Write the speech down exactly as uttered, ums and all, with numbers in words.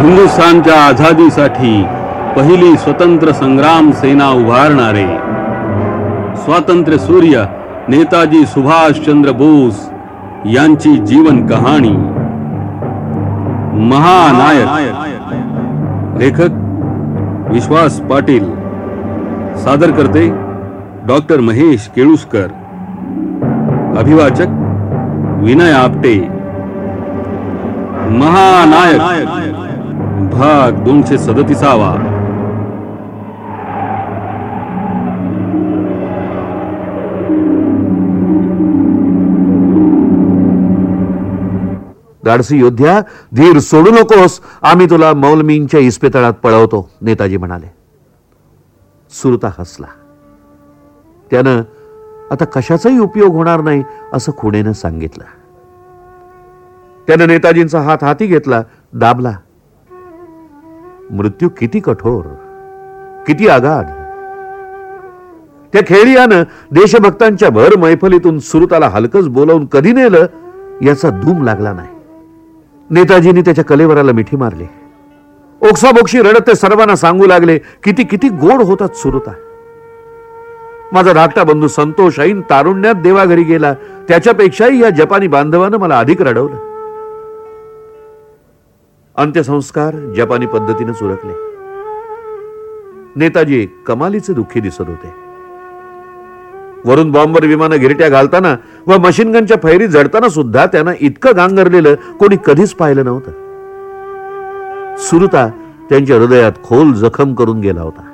हिंदुस्थानच्या आझादीसाठी पहिली स्वतंत्र संग्राम सेना उभारणारे स्वातंत्र्य सूर्य नेताजी सुभाषचंद्र बोस यांची जीवन कहाणी महानायक। लेखक विश्वास पाटील, सादर करते डॉक्टर महेश केळुसकर, अभिवाचक विनय आपटे। महानायक भाग दोनशे सदतीसावा। धाडसी योद्ध्या, धीर सोडू नकोस, आम्ही तुला मौलमींच्या इस्पितळात पळवतो, नेताजी म्हणाले। सुरता हसला। त्यानं आता कशाचाही उपयोग होणार नाही असं खुणेनं सांगितलं। त्यानं नेताजींचा हात हाती घेतला, दाबला। मृत्यू किती कठोर, किती आगाध। त्या खेळियानं देशभक्तांच्या भर मैफलीतून सुरताला हलकच बोलावून कधी नेलं याचा धूम लागला नाही। नेताजींनी त्याच्या कलेवराला मिठी मारली। ओक्साबोक्षी रडत ते सर्वांना सांगू लागले, किती किती गोड होतात सुरता। माझा धाकटा बंधू संतोष ऐन तारुण्यात देवाघरी गेला, त्याच्यापेक्षाही या जपानी बांधवानं मला अधिक रडवलं। अंत्यसंस्कार जपानी पद्धतीने सुरकले। नेताजी कमालीचे दुःखी दिसत होते। वरून बॉम्बर विमानं गिरट्या घालताना व मशीनगनच्या फैरी जडताना सुद्धा त्यांना इतकं गांगरलेलं कोणी कधीच पाहिलं नव्हतं। सुरता त्यांच्या हृदयात खोल जखम करून गेला होता।